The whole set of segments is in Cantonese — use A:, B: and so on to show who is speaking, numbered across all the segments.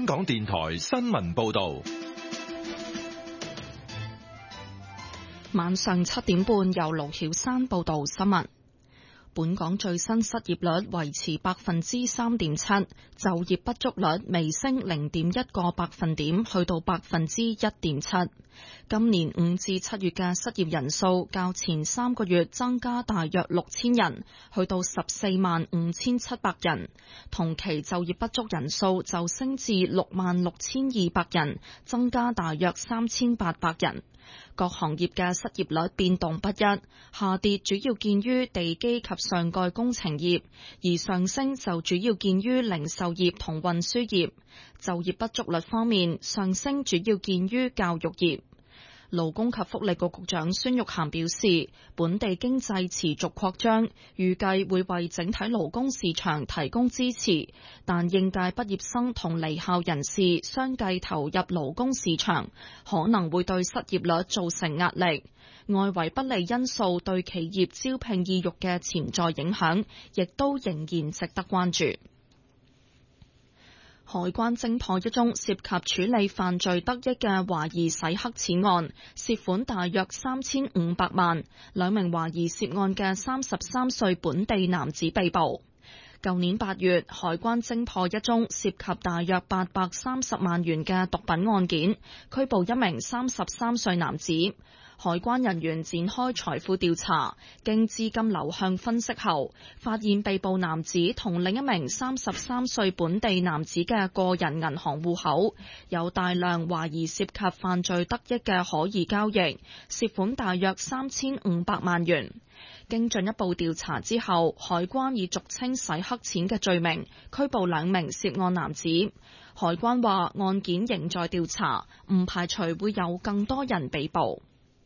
A: 港電台新聞報道。
B: 晚上7點半，由盧曉珊報道新聞。本港最新失業率維持3.7%，就業不足率微升0.1個百分點，去到1.7%。今年5至7月嘅失業人數較前3個月增加大約6000人，去到145700人。同期就業不足人數就升至66200人，增加大約3800人。各行業嘅失業率變動不一，下跌主要見於地基及上蓋工程業，而上升就主要見於零售業同運輸業。就業不足率方面，上升主要見於教育業。勞工及福利局局長孫玉菡表示，本地經濟持續擴張，預計會為整體勞工市場提供支持，但應屆畢業生同離校人士相繼投入勞工市場，可能會對失業率造成壓力。外圍不利因素對企業招聘意欲嘅潛在影響，亦都仍然值得關注。海關偵破一宗涉及處理犯罪得益嘅懷疑洗黑錢案，涉款大約3500萬，兩名懷疑涉案嘅33歲本地男子被捕。舊年8月，海關偵破一宗涉及大約830萬元嘅毒品案件，拘捕一名33歲男子。海關人員展開財富調查，經資金流向分析後，發現被捕男子同另一名33歲本地男子嘅個人銀行戶口有大量懷疑涉及犯罪得益嘅可疑交易，涉款大約3500萬元。經進一步調查之後，海關以俗稱洗黑錢嘅罪名拘捕兩名涉案男子。海關話案件仍在調查，唔排除會有更多人被捕。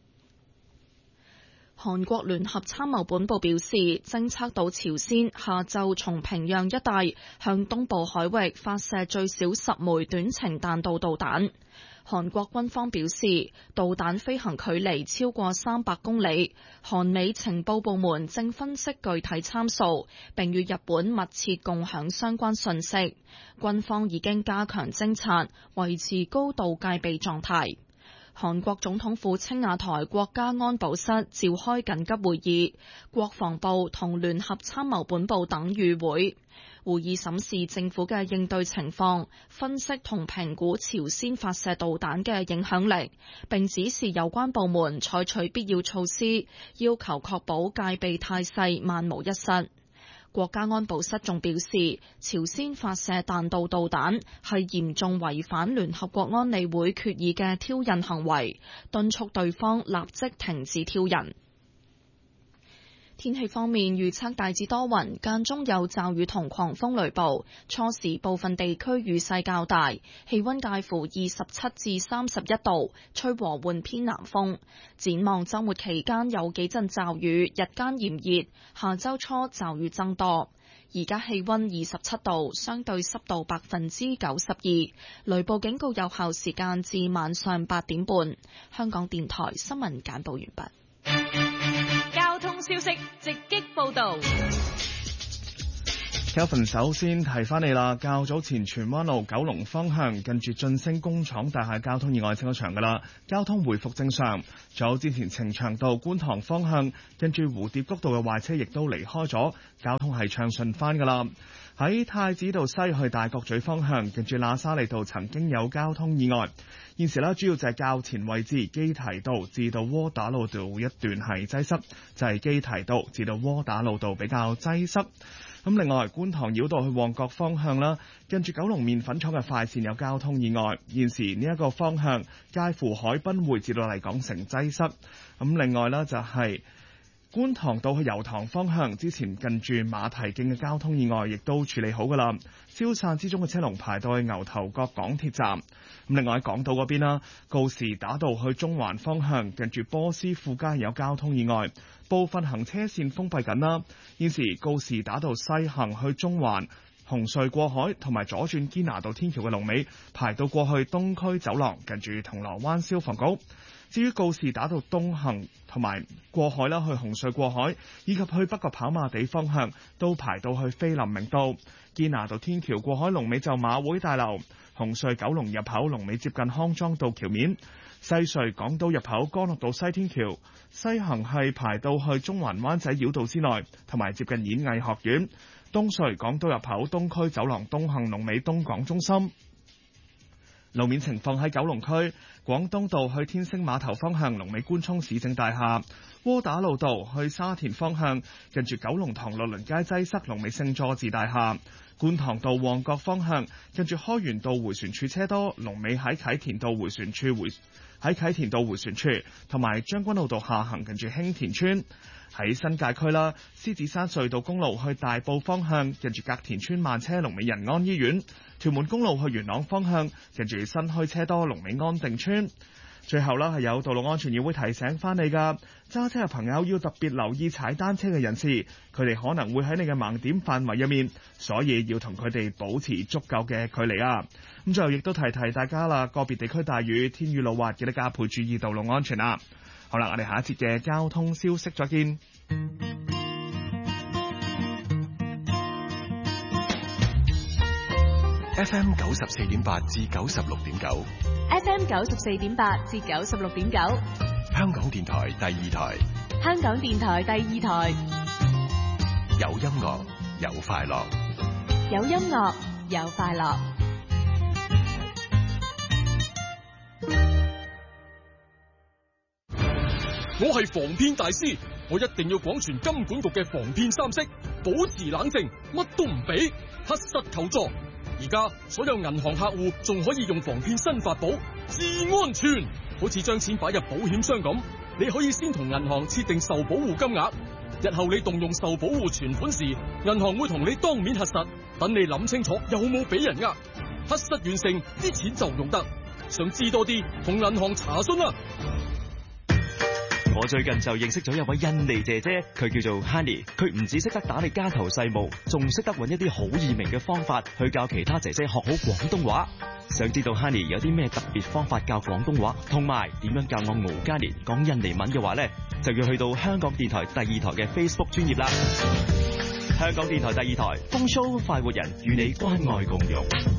B: 韓國聯合參謀本部表示，偵測到朝鮮下晝從平壤一帶向東部海域發射最少10枚短程彈道導彈。韓國軍方表示，導彈飛行距離超過300公里。韓美情報部門正分析具體參數，並與日本密切共享相關信息。軍方已經加強偵察，維持高度戒備狀態。韓國總統府青瓦台國家安保室召開緊急會議，國防部同聯合參謀本部等與會。會議審視政府嘅應對情況，分析同評估朝鮮發射導彈嘅影響力，並指示有關部門採取必要措施，要求確保戒備態勢萬無一失。國家安保室仲表示，朝鮮發射彈道導彈係嚴重違反聯合國安理會決議嘅挑釁行為，敦促對方立即停止挑釁。天氣方面，預測大致多雲，間中有驟雨同狂風雷暴，初時部分地區雨勢較大，氣溫介乎27至31度，吹和緩偏南風。展望週末期間有幾陣驟雨，日間炎熱，下週初驟雨增多。而家氣溫27度，相對濕度92%，雷暴警告有效時間至晚上8點半。香港電台新聞簡報完畢。
C: 交通消息直擊報道。
D: Kelvin 首先提翻你啦，較早前荃灣路九龍方向近住晉升工廠大廈交通意外清咗場噶啦，交通回復正常。早之前呈祥道觀塘方向近住蝴蝶谷道嘅壞車亦都離開咗，交通係暢順翻噶啦。喺太子道西去大角咀方向近住喇沙利道曾經有交通意外，現時主要就係較前位置基堤道至到窩打老道一段係擠塞，就係基堤道至到窩打老道比較擠塞。咁另外，觀塘繞道去旺角方向啦，近住九龍麵粉廠嘅快線有交通意外，現時呢一個方向介乎海濱匯至到麗港城擠塞。咁另外呢，就係觀塘道去油塘方向，之前近住馬蹄徑嘅交通意外亦都處理好噶啦，消散之中嘅車龍排到去牛頭角港鐵站。咁另外喺港島嗰邊啦，告士打道去中環方向，近住波斯富街有交通意外，部分行車線封閉緊啦。現時告士打道西行去中環、紅隧過海同埋左轉堅拿道天橋嘅龍尾排到過去東區走廊，近住銅鑼灣消防局。至於告士打道東行同埋過海啦，去紅隧過海以及去北角跑馬地方向都排到去菲林明道。 堅拿道天橋過海龍尾就馬會大樓，紅隧九龍入口龍尾接近康莊道橋面，西隧港島入口干諾道西天橋西行係排到去中環灣仔繞道之內，同埋接近演藝學院。東隧港島入口東區走廊東行龍尾東港中心。路面情況喺九龍區廣東道去天星碼頭方向龍尾官涌市政大廈，窩打老道去沙田方向近住九龍塘樂鄰街擠塞龍尾聖佐治大廈，觀塘道旺角方向近住開源道迴旋處車多，龍尾喺啟田道迴旋處喺啟田道迴旋處，同埋將軍澳道下行近住興田村。喺新界區啦，獅子山隧道公路去大埔方向近住隔田村慢車龍尾仁安醫院，屯門公路去元朗方向近住新墟車多龍尾安定村。最後啦，係有道路安全議會提醒翻你噶，揸車嘅朋友要特別留意踩單車嘅人士，佢哋可能會喺你嘅盲點範圍入面，所以要同佢哋保持足夠嘅距離啊。咁最後亦都提大家啦，個別地區大雨，天雨路滑，記得加倍注意道路安全啊。好啦，我哋下一節嘅交通消息再見。
E: FM 94.8至96.9
C: FM 94.8至96.9，
E: 香港電台第二台，
C: 香港電台第二台，
E: 有音樂有快樂，
C: 有音樂有快樂。
F: 我係防騙大師，我一定要廣傳金管局嘅防騙三式，保持冷靜，乜都唔俾，核實求助。而家所有銀行客戶仲可以用防騙新法寶，至安全，好似將錢擺入保險箱咁，你可以先同銀行設定受保護金額，日後你動用受保護存款時，銀行會同你當面核實，等你諗清楚有冇俾人呃，核實完成啲錢就用得。想知多啲，同銀行查詢啦。
G: 我最近就認識咗一位印尼姐姐，佢叫做 Honey， 佢唔只識得打理家頭細務，仲識得揾一啲好易明嘅方法去教其他姐姐學好廣東話。想知道 Honey 有啲咩特別方法教廣東話，同埋點樣教我敖嘉年講印尼文嘅話呢，就要去到香港電台第二台嘅 Facebook 專頁啦。香港電台第二台，風騷快活人與你關愛共融。